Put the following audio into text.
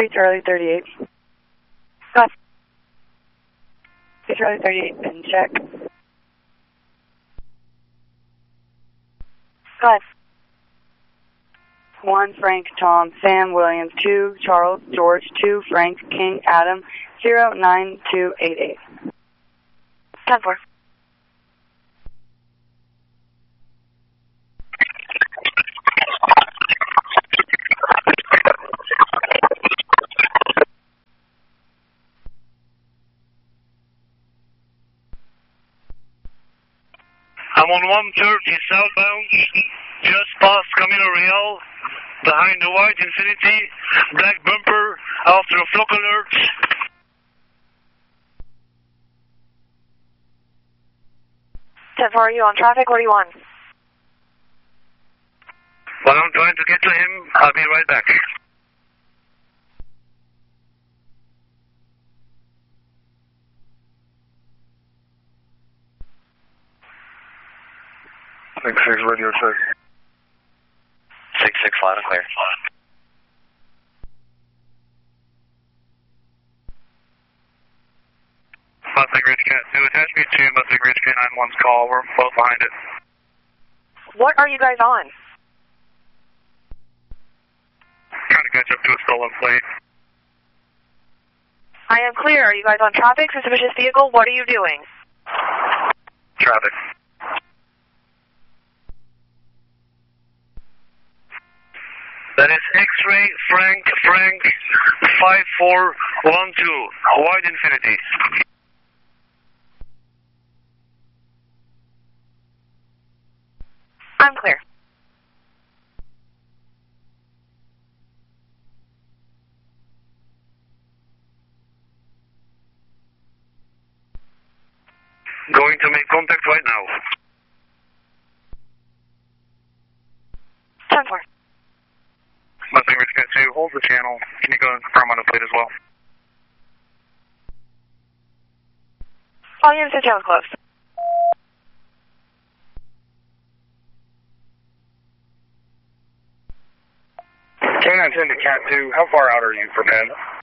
Charlie 38. Gus. Charlie 38, and check. Gus. 1, Frank, Tom, Sam, Williams, 2, Charles, George, 2, Frank, King, Adam, 09288. 10-4. I'm on 130 southbound, just past Camino Real, behind the white Infiniti, black bumper, after a flock alert. 10-4, are you on traffic? What do you want? Well, I'm trying to get to him. I'll be right back. Six radio check. 6-6, loud and clear. Mustang Ridge Cat 2, attach me to Mustang Ridge K91's call. We're both behind it. What are you guys on? Trying to catch up to a stolen plate. I am clear. Are you guys on traffic? Suspicious vehicle? What are you doing? Traffic. That is X-ray Frank 5412, white Infiniti. I'm clear. Going to make contact right now. 10-4. Mustang Ridge Cat 2, hold the channel. Can you go and confirm on the plate as well? All units are channel closed. K910 to Cat 2, how far out are you for Penn?